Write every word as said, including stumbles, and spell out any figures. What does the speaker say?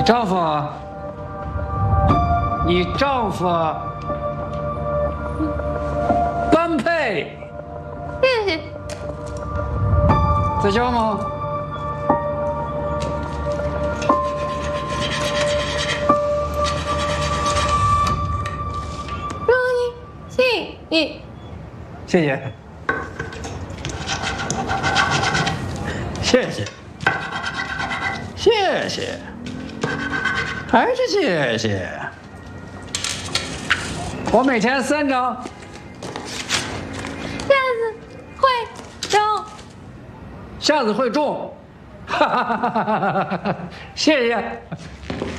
丈夫，你丈夫般配。 谢谢。 在家吗？ 祝你幸运。 谢谢。谢谢。谢谢。还是谢谢。我每天三张。 下次会中。 下次会中。哈哈哈哈哈哈！谢谢。